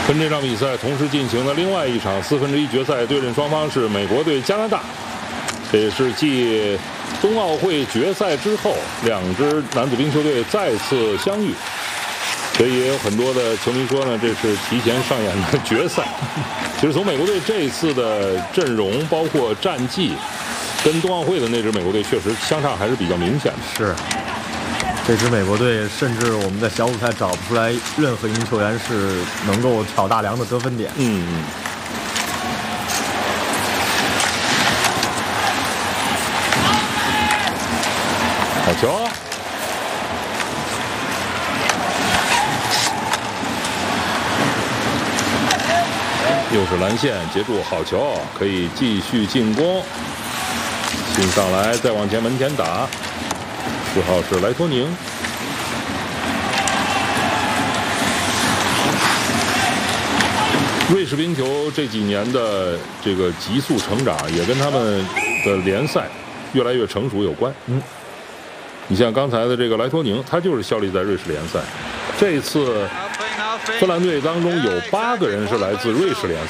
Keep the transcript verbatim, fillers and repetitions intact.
跟这场比赛同时进行的另外一场四分之一决赛对阵双方是美国对加拿大，这也是继冬奥会决赛之后两支男子冰球队再次相遇，所以也有很多的球迷说呢，这是提前上演的决赛。其实从美国队这一次的阵容包括战绩，跟冬奥会的那支美国队确实相差还是比较明显的。 是。这支美国队，甚至我们在小组赛找不出来任何一名球员是能够挑大梁的得分点。 嗯嗯。好球！又是蓝线截住，好球，可以继续进攻。进上来，再往前门前打。四号是莱托宁。瑞士冰球这几年的这个急速成长，也跟他们的联赛越来越成熟有关。嗯，你像刚才的这个莱托宁，他就是效力在瑞士联赛。这次芬兰队当中有八个人是来自瑞士联